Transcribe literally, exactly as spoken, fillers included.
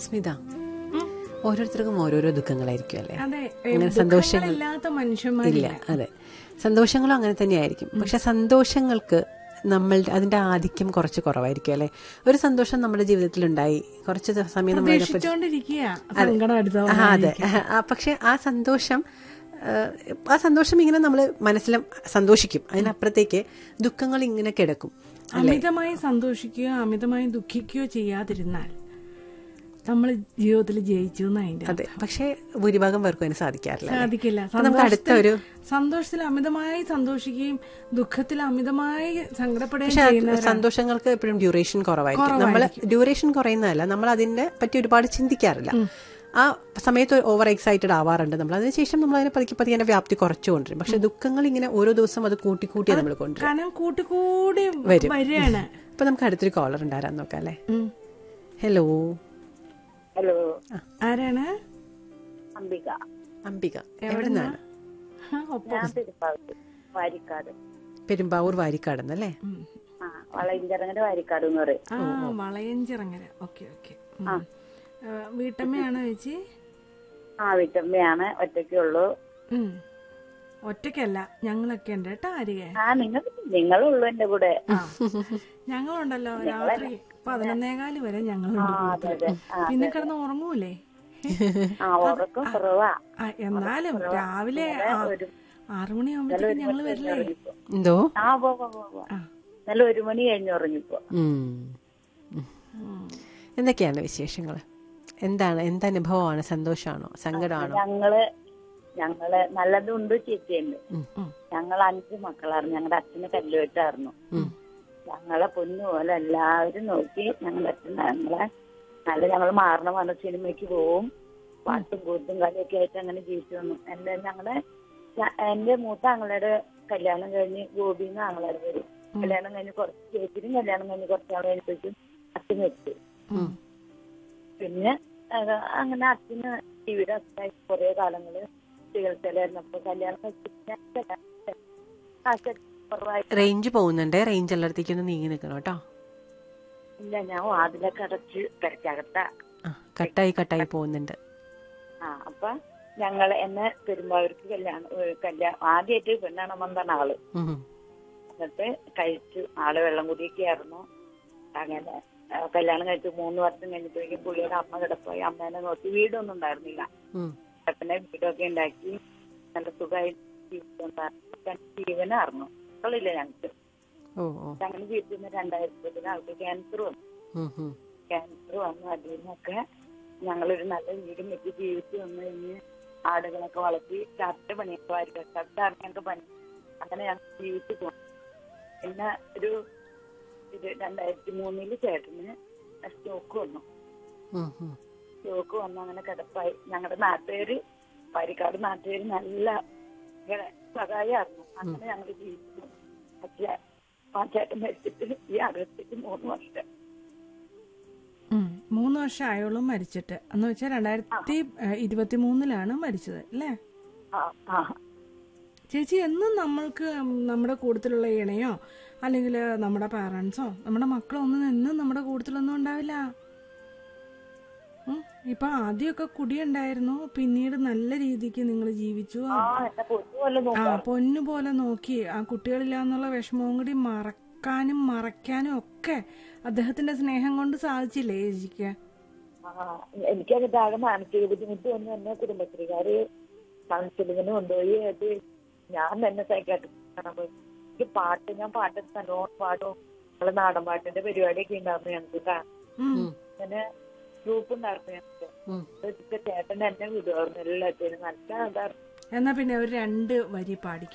സ്മിത, ഓരോരുത്തർക്കും ഓരോരോ ദുഃഖങ്ങളായിരിക്കും അല്ലേ? അതെ, അങ്ങനെ സന്തോഷങ്ങൾ ഇല്ലാത്ത മനുഷ്യന്മാരില്ല. അതെ, സന്തോഷങ്ങളും അങ്ങനെ തന്നെയായിരിക്കും. പക്ഷെ സന്തോഷങ്ങൾക്ക് നമ്മൾ അതിന്റെ ആധിക്യം കുറച്ച് കുറവായിരിക്കും അല്ലെ? ഒരു സന്തോഷം നമ്മുടെ ജീവിതത്തിൽ ഉണ്ടായി കുറച്ച് സമയം നമ്മൾ അതെ, പക്ഷെ ആ സന്തോഷം ആ സന്തോഷം ഇങ്ങനെ നമ്മൾ മനസ്സിലും സന്തോഷിക്കും, അതിനപ്പുറത്തേക്ക് ദുഃഖങ്ങൾ ഇങ്ങനെ കിടക്കും. അമിതമായി സന്തോഷിക്കുകയോ അമിതമായി ദുഃഖിക്കുകയോ ചെയ്യാതിരുന്നാൽ നമ്മൾ ജീവിതത്തിൽ ജയിച്ചു. അതെ, പക്ഷെ ഭൂരിഭാഗം പേർക്കും അതിന് സാധിക്കാറില്ല സാധിക്കില്ല. നമുക്ക് അടുത്ത ഒരു സന്തോഷത്തിൽ അമിതമായി സന്തോഷിക്കുകയും ദുഃഖത്തിൽ അമിതമായി സങ്കടപ്പെടുകയും പക്ഷെ ചെയ്യുന്ന സന്തോഷങ്ങൾക്ക് എപ്പോഴും ഡ്യൂറേഷൻ കുറവായിരിക്കും. നമ്മൾ ഡ്യൂറേഷൻ കുറയുന്നതല്ല, നമ്മൾ അതിനെ പറ്റി ഒരുപാട് ചിന്തിക്കാറില്ല. ആ സമയത്ത് ഓവർ എക്സൈറ്റഡ് ആവാറുണ്ട് നമ്മൾ. അതിനുശേഷം നമ്മൾ അതിനെ പതുക്കെ പതിയെ അതിന്റെ വ്യാപ്തി കുറച്ചു കൊണ്ടുവരും. പക്ഷെ ദുഃഖങ്ങൾ ഇങ്ങനെ ഓരോ ദിവസം അത് കൂട്ടിക്കൂട്ടി നമ്മൾ കൊണ്ടുവരും, കൂട്ടിക്കൂടി വരും. വരികയാണ്. അപ്പൊ നമുക്ക് അടുത്തൊരു കോളർ ഉണ്ടാരാൻ നോക്കാം അല്ലേ? ഹലോ ഹലോ, ആരാണ്? അംബിക. അംബിക എവിടെ നിന്നാണ്? വാരിക്കാട്. പെരുമ്പാവൂർ വാരിക്കാട് എന്നല്ലേ? വളയഞ്ചിറങ്ങര വാരിക്കാട് എന്ന് പറയും. ആ, വളയഞ്ചിറങ്ങര. Okay okay. വീട്ടമ്മയാണോ ചേച്ചി? ആ, വീട്ടമ്മയാണ്. ഒറ്റയ്ക്കുള്ളൂ. ഒറ്റയ്ക്കല്ല, ഞങ്ങളൊക്കെ ഉണ്ട് കേട്ടോ. ആരികെ? ആ, നിങ്ങൾ നിങ്ങളുള്ളൂ എന്റെ കൂടെ. ഞങ്ങളുണ്ടല്ലോ. രാത്രി പതിനൊന്നേകാല് വരെ ഞങ്ങളുണ്ട്. പിന്നെ കിടന്ന് ഉറങ്ങൂലേ? ഉറക്കം കുറവാ. എന്നാലും രാവിലെ ആറുമണിയാകുമ്പോഴത്തേക്ക് ഞങ്ങള് വരില്ലേ? എന്തോ ആ പോ നല്ല ഒരു മണി കഴിഞ്ഞ് ഉറങ്ങിപ്പോ. എന്തൊക്കെയാണ് വിശേഷങ്ങള്? എന്താണ് എന്ത് അനുഭവമാണ്? സന്തോഷമാണോ സങ്കടമാണോ? ഞങ്ങള് ഞങ്ങള് നല്ലതുണ്ട് ചീത്തയുണ്ട്. ഞങ്ങൾ അഞ്ച് മക്കളായിരുന്നു. ഞങ്ങളുടെ അച്ഛന് കല്ലുവെട്ടായിരുന്നു. ഞങ്ങളെ പൊന്നു പോലെ എല്ലാവരും നോക്കി ഞങ്ങളുടെ അച്ഛൻ ഞങ്ങളെ നല്ല ഞങ്ങൾ മാറണ വന്ന സിനിമയ്ക്ക് പോവും, പാട്ടും കൂത്തും കളിയൊക്കെ ആയിട്ട് അങ്ങനെ ജീവിച്ചു വന്നു. എന്റെ ഞങ്ങളുടെ എന്റെ മൂത്ത ആങ്ങളുടെ കല്യാണം കഴിഞ്ഞ് ഗോപിന്ന് ആങ്ങളാർ വരും. കല്യാണം കഴിഞ്ഞ് കുറച്ച് ചേച്ചിനും കല്യാണം കഴിഞ്ഞ് കുറച്ചാൾ കഴിഞ്ഞപ്പോഴേക്കും അച്ഛൻ വെച്ചു. പിന്നെ അങ്ങനെ അച്ഛന് ടിവിയുടെ അച്ഛനായി കുറെ കാലങ്ങള് ചികിത്സയിലായിരുന്നപ്പോ കല്യാണം റേഞ്ച് പോകുന്നുണ്ട്. റേഞ്ച് എല്ലായിടത്തേക്ക് ഒന്ന് നീങ്ങി നിൽക്കണം കേട്ടോ. ഇല്ല, ഞാൻ വാതിലൊക്കെ അടച്ച് പെരക്കകത്ത കട്ടായി കട്ടായി പോകുന്നുണ്ട്. ആ, അപ്പൊ ഞങ്ങള് എന്നെ പെരുമ്പാവൂർക്ക് കല്യാണം കല്യാണം ആദ്യമായിട്ട് പെണ്ണാണ് വന്നാണ് ആള്. എന്നിട്ട് കഴിച്ചു. ആള് വെള്ളം കുടിയൊക്കെ ആയിരുന്നു. അങ്ങനെ കല്യാണം കഴിച്ചു മൂന്ന് വർഷം കഴിഞ്ഞപ്പോഴേക്കും പുള്ളിയുടെ അമ്മ കിടപ്പോയി. അമ്മേനെ നോക്കി വീടൊന്നും ഉണ്ടായിരുന്നില്ല. ഏട്ടനെ വീടൊക്കെ ഉണ്ടാക്കി നല്ല സുഖമായി ജീവനായിരുന്നു. മക്കളില്ല ഞങ്ങൾക്ക്. അങ്ങനെ ജീവിച്ചിരുന്ന രണ്ടായിരത്തി പതിന് ആൾക്ക് ക്യാൻസർ വന്നു. ക്യാൻസർ വന്നു. അതിൽ നിന്നൊക്കെ ഞങ്ങളൊരു നല്ല വീടും വെച്ച് ജീവിച്ചു വന്നു കഴിഞ്ഞ് ആടുകളൊക്കെ വളർത്തി രാത്രി പണിയൊക്കെ വാരിക്കും ഞങ്ങൾക്ക് പണി. അങ്ങനെ ഞങ്ങൾ ജീവിച്ചു പോകും. പിന്നെ ഒരു ഇത് രണ്ടായിരത്തി മൂന്നില് ചേട്ടന് സ്റ്റോക്ക് വന്നു. സ്റ്റോക്ക് വന്നു. അങ്ങനെ കിടപ്പായി. ഞങ്ങളുടെ നാട്ടുകാര് പാരിക്കാട് നാട്ടുകാര് നല്ല സഹായമായിരുന്നു. അങ്ങനെ ഞങ്ങൾ ജീവിച്ചു. പക്ഷേ ആ ചേട്ടൻ മരിച്ചിട്ട് ഈ അകത്തേക്ക് മൂന്ന് വർഷം മൂന്ന് വർഷം ആയോളും മരിച്ചിട്ട് എന്ന് വെച്ചാൽ രണ്ടായിരത്തി ഇരുപത്തി മൂന്നിലാണ് മരിച്ചത് അല്ലേ? ചേച്ചി, എന്നും നമ്മൾക്ക് നമ്മുടെ കൂട്ടത്തിലുള്ള ഇണയോ അല്ലെങ്കിൽ നമ്മുടെ പാരന്റ്സോ നമ്മുടെ മക്കളോ ഒന്നും എന്നും നമ്മുടെ കൂട്ടത്തിലൊന്നും ഉണ്ടാവില്ല. ഇപ്പൊ ആദ്യമൊക്കെ കുടിയുണ്ടായിരുന്നു, പിന്നീട് നല്ല രീതിക്ക് നിങ്ങൾ ജീവിച്ചു. ആ, പൊന്നുപോലെ നോക്കി. ആ കുട്ടികളില്ല എന്നുള്ള വിഷമവും കൂടി മറക്കാനും മറയ്ക്കാനും ഒക്കെ അദ്ദേഹത്തിന്റെ സ്നേഹം കൊണ്ട് സാധിച്ചില്ലേ ചേച്ചിക്ക്? എനിക്കത് താഴെ മാനസിക ബുദ്ധിമുട്ട് വന്നു. എന്നെ കുടുംബശ്രീകാര് കൗൺസിലിങ്ങിന് കൊണ്ടുപോയി. അത് ഞാൻ തന്നെ സൈക്കാട്രിസ്റ്റ് പാട്ട് ഞാൻ പാട്ട് നല്ലോണം പാടും. നമ്മള് നാടൻ പാട്ടിന്റെ പരിപാടിയൊക്കെ ഉണ്ടായിരുന്നു ഞങ്ങൾക്ക്. അങ്ങനെ ഗ്രൂപ്പ് ഉണ്ടായിരുന്നു ഞങ്ങൾക്ക്. ചേട്ടൻ എന്നെ വിടുവായിരുന്നു എല്ലാത്തിനും. നല്ല അതായിരുന്നു. എന്നാ പിന്നെ ഒരു രണ്ട് വരി പാടി